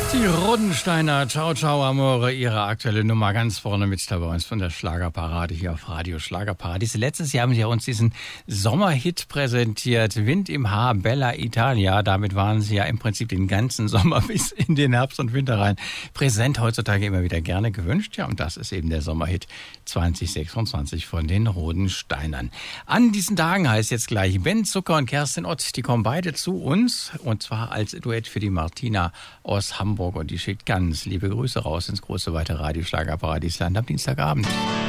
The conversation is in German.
Die Rodensteiner, Ciao Ciao Amore, ihre aktuelle Nummer ganz vorne mit dabei uns von der Schlagerparade hier auf Radio Schlagerparadies. Letztes Jahr haben sie ja uns diesen Sommerhit präsentiert, Wind im Haar, Bella Italia. Damit waren sie ja im Prinzip den ganzen Sommer bis in den Herbst und Winter rein präsent, heutzutage immer wieder gerne gewünscht. Ja, und das ist eben der Sommerhit 2026 von den Rodensteinern. An diesen Tagen heißt jetzt gleich Ben Zucker und Kerstin Ott, die kommen beide zu uns und zwar als Duett für die Martina aus Hamburg. Und die schickt ganz liebe Grüße raus ins große weite Radio Schlagerparadiesland am Dienstagabend.